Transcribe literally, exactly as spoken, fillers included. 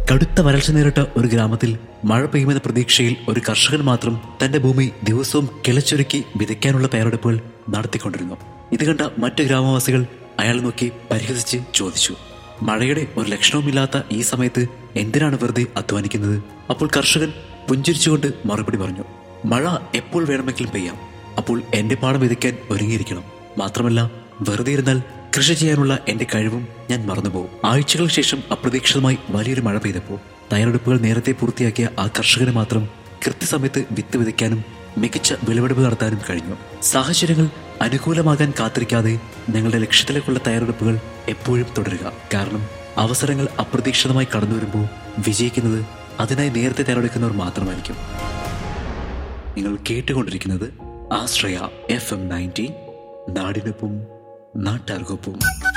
കടുത്ത വരൾച്ച നേരിട്ട ഒരു ഗ്രാമത്തിൽ മഴ പെയ്യുമെന്ന പ്രതീക്ഷയിൽ ഒരു കർഷകൻ മാത്രം തന്റെ ഭൂമി ദിവസവും കിളച്ചൊരുക്കി വിതയ്ക്കാനുള്ള തയ്യാറെടുപ്പുകൾ നടത്തിക്കൊണ്ടിരുന്നു. ഇത് കണ്ട മറ്റു ഗ്രാമവാസികൾ അയാൾ നോക്കി പരിഹസിച്ച് ചോദിച്ചു, മഴയുടെ ഒരു ലക്ഷണവുമില്ലാത്ത ഈ സമയത്ത് എന്തിനാണ് വെറുതെ അധ്വാനിക്കുന്നത്? അപ്പോൾ കർഷകൻ പുഞ്ചിരിച്ചുകൊണ്ട് മറുപടി പറഞ്ഞു, മഴ എപ്പോൾ വേണമെങ്കിലും പെയ്യാം. അപ്പോൾ എന്റെ പാടം വിതയ്ക്കാൻ ഒരുങ്ങിയിരിക്കണം. മാത്രമല്ല, വെറുതെ ഇരുന്നാൽ കൃഷി ചെയ്യാനുള്ള എന്റെ കഴിവും ഞാൻ മറന്നുപോകും. ആഴ്ചകൾക്ക് ശേഷം അപ്രതീക്ഷിതമായി വലിയൊരു മഴ പെയ്തപ്പോൾ തയ്യാറെടുപ്പുകൾ നേരത്തെ പൂർത്തിയാക്കിയ ആ കർഷകന് മാത്രം കൃത്യസമയത്ത് വിത്ത് വിതയ്ക്കാനും മികച്ച വിളവെടുപ്പ് നടത്താനും കഴിഞ്ഞു. സാഹചര്യങ്ങൾ അനുകൂലമാകാൻ കാത്തിരിക്കാതെ നിങ്ങളുടെ ലക്ഷ്യത്തിലേക്കുള്ള തയ്യാറെടുപ്പുകൾ എപ്പോഴും തുടരുക. കാരണം അവസരങ്ങൾ അപ്രതീക്ഷിതമായി കടന്നു വരുമ്പോൾ വിജയിക്കുന്നത് അതിനായി നേരത്തെ തയ്യാറെടുക്കുന്നവർ മാത്രമായിരിക്കും. നിങ്ങൾ കേട്ടുകൊണ്ടിരിക്കുന്നത് ആശ്രയ എഫ് എം നയൻറ്റി, നാടിനൊപ്പം നാട്ടാർക്കൊപ്പം.